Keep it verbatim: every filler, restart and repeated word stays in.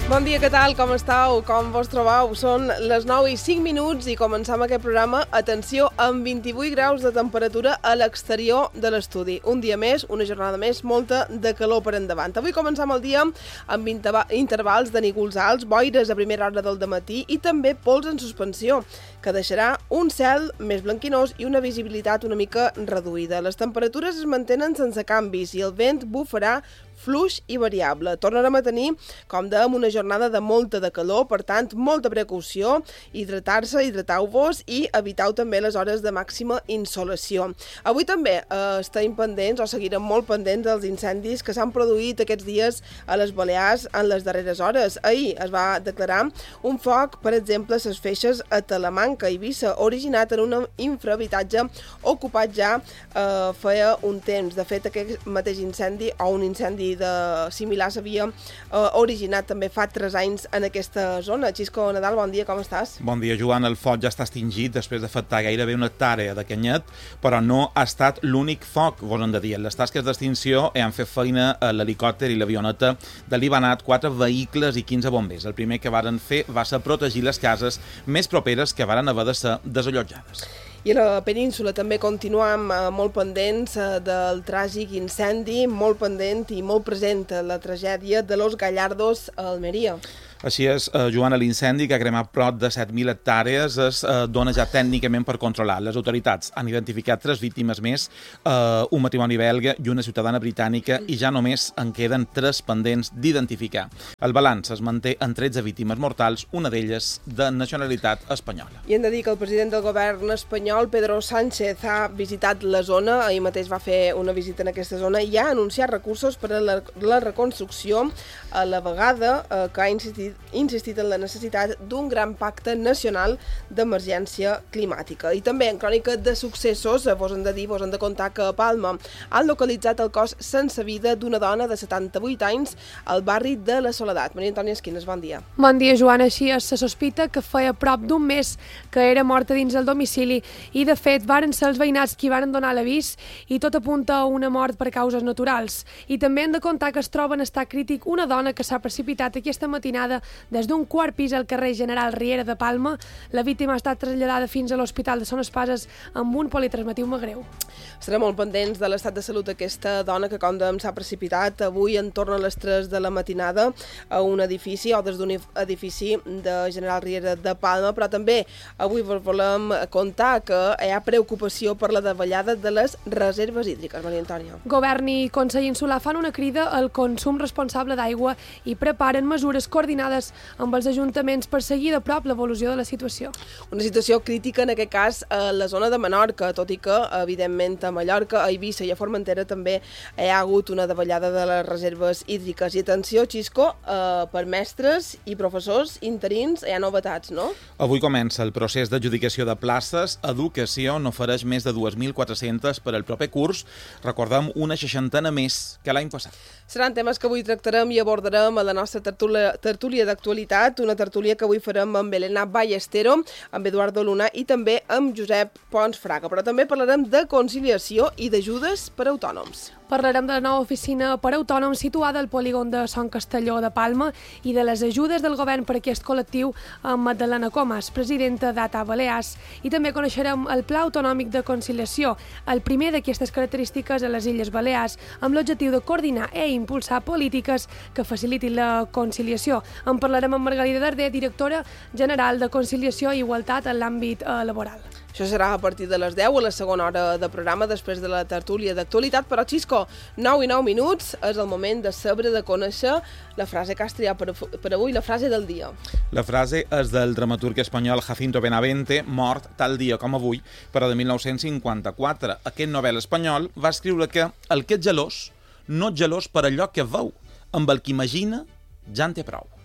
Bon dia, què tal? Com estàu? Com vos trobeu? Són les nou i cinc minuts i començam aquest programa. Atenció, amb vint-i-vuit graus de temperatura a l'exterior de l'estudi. Un dia més, una jornada més, molta de calor per endavant. Avui començam el dia amb intervals de nígols alts, boires a primera hora del dematí i també pols en suspensió, que deixarà un cel més blanquinós i una visibilitat una mica reduïda. Les temperatures es mantenen sense canvis i el vent bufarà fluix i variable. Tornarem a tenir, com dèiem, una jornada de molta de calor, per tant, molta precaució, hidratar-se, hidrateu-vos i eviteu també les hores de màxima insolació. Avui també eh, estem pendents, o seguirem molt pendents dels incendis que s'han produït aquests dies a les Balears en les darreres hores. Ahir es va declarar un foc, per exemple, a les Feixes a Talamanca, Eivissa, originat en un infrahabitatge ocupat ja eh, feia un temps. De fet, aquest mateix incendi, o un incendi de similar s'havia eh, originat també fa tres anys en aquesta zona. Xisco Nadal, bon dia, com estàs? Bon dia, Joan. El foc ja està extingit després d'afectar gairebé una hectàrea de canyet, però no ha estat l'únic foc, vos hem de dir. Les tasques d'extinció han fet feina a l'helicòpter i l'avioneta de l'Ibanat, quatre vehicles i quinze bombers. El primer que varen fer va ser protegir les cases més properes que varen haver de ser desallotjades. I a la península també continuem eh, molt pendents eh, del tràgic incendi, molt pendent i molt present la tragèdia de Los Gallardos a Almeria. Així és, eh, Joan, l'incendi, que ha cremat prop de set mil hectàrees, es eh, dona ja tècnicament per controlar. Les autoritats han identificat tres víctimes més, eh, un matrimoni belga i una ciutadana britànica, i ja només en queden tres pendents d'identificar. El balanç es manté en tretze víctimes mortals, una d'elles de nacionalitat espanyola. I hem de dir que el president del govern espanyol, Pedro Sánchez, ha visitat la zona, ahir mateix va fer una visita en aquesta zona i ha anunciat recursos per a la, la reconstrucció, a la vegada eh, que ha insistit insistit en la necessitat d'un gran pacte nacional d'emergència climàtica. I també en crònica de successos, vos hem de dir, vos hem de contar que a Palma han localitzat el cos sense vida d'una dona de setanta-vuit anys al barri de la Soledat. Maria Antònia Esquines, bon dia. Bon dia, Joan. Així es se sospita que feia prop d'un mes que era morta dins el domicili i, de fet, varen ser els veïnats qui varen donar l'avís i tot apunta a una mort per causes naturals. I també hem de contar que es troba en estat crític una dona que s'ha precipitat aquesta matinada des d'un quart pis al carrer General Riera de Palma. La víctima ha estat traslladada fins a l'Hospital de Son Espases amb un politransmitiu greu. Estarem molt pendents de l'estat de salut d'aquesta dona que, com dèiem, s'ha precipitat avui en torn a les tres de la matinada a un edifici o des d'un edifici de General Riera de Palma, però també avui vos volem contar que hi ha preocupació per la davallada de les reserves hídriques. Maria Antònia. Govern i Consell Insular fan una crida al consum responsable d'aigua i preparen mesures coordinades amb els ajuntaments per seguir de prop l'evolució de la situació. Una situació crítica, en aquest cas, a la zona de Menorca, tot i que, evidentment, a Mallorca, a Eivissa i a Formentera també hi ha hagut una davallada de les reserves hídriques. I atenció, Xisco, eh, per mestres i professors interins hi ha novetats, no? Avui comença el procés d'adjudicació de places. Educació n'ofereix més de dos mil quatre-cents per al proper curs. Recordem una seixantena més que l'any passat. Seran temes que avui tractarem i abordarem a la nostra tertúlia, tertúlia d'actualitat, una tertúlia que avui farem amb Elena Ballestero, amb Eduardo Luna i també amb Josep Pons Fraga. Però també parlarem de conciliació i d'ajudes per a autònoms. Parlarem de la nova oficina per a autònoms situada al polígon de Sant Castelló de Palma i de les ajudes del govern per a aquest col·lectiu amb Madalena Comas, presidenta d'A T A Balears. I també coneixerem el Pla Autonòmic de Conciliació, el primer d'aquestes característiques a les Illes Balears, amb l'objectiu de coordinar i impulsar polítiques que facilitin la conciliació. En parlarem amb Margarida Darder, directora general de Conciliació i Igualtat en l'àmbit eh, laboral. Això serà a partir de les deu, a la segona hora de programa, després de la tertúlia d'actualitat. Però, Xisco, nou i nou minuts, és el moment de saber, de conèixer la frase que has triat per, per avui, la frase del dia. La frase és del dramaturg espanyol Jacinto Benavente, mort tal dia com avui, però de mil nou-cents cinquanta-quatre. Aquest novel espanyol va escriure que el que és gelós, no és gelós per allò que veu, amb el que imagina ja en té prou.